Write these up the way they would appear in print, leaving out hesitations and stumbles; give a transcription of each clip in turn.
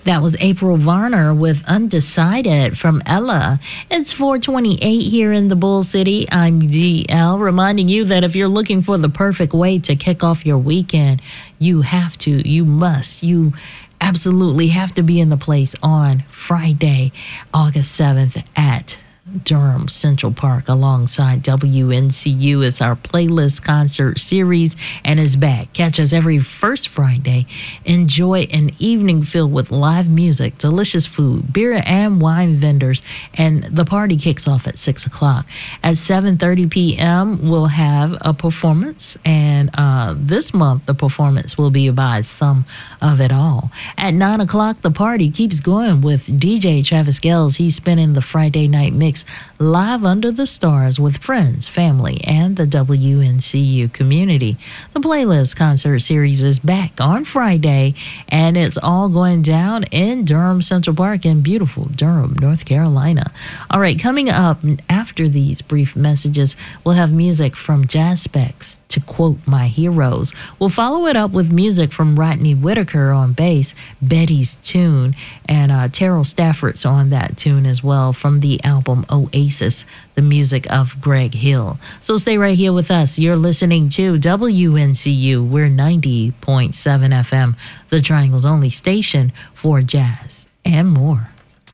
That was April Varner with Undecided from Ella. It's 4:28 here in the Bull City. I'm DL, reminding you that if you're looking for the perfect way to kick off your weekend, you absolutely have to be in the place on Friday, August 7th at Durham Central Park alongside WNCU. It's our playlist concert series and is back. Catch us every first Friday. Enjoy an evening filled with live music, delicious food, beer and wine vendors, and the party kicks off at 6 o'clock. At 7:30 p.m., we'll have a performance, and this month the performance will be by Some of It All. At 9 o'clock, the party keeps going with DJ Travis Gales. He's spinning the Friday night mix live under the stars with friends, family, and the WNCU community. The playlist concert series is back on Friday, and it's all going down in Durham Central Park in beautiful Durham, North Carolina. All right, coming up after these brief messages, we'll have music from Jazz Specs, to quote My Heroes. We'll follow it up with music from Rodney Whitaker on bass, Betty's Tune, and Terrell Stafford's on that tune as well from the album Oasis, the music of Greg Hill. So stay right here with us. You're listening to WNCU. We're 90.7 FM, the Triangle's only station for jazz and more.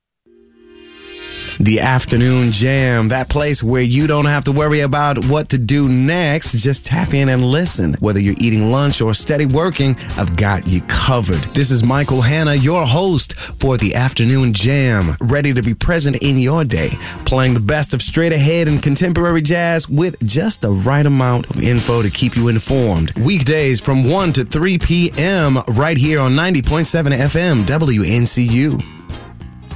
The Afternoon Jam, that place where you don't have to worry about what to do next. Just tap in and listen. Whether you're eating lunch or steady working, I've got you covered. This is Michael Hanna, your host for The Afternoon Jam, ready to be present in your day, playing the best of straight ahead and contemporary jazz with just the right amount of info to keep you informed. Weekdays from 1 to 3 p.m. right here on 90.7 FM WNCU.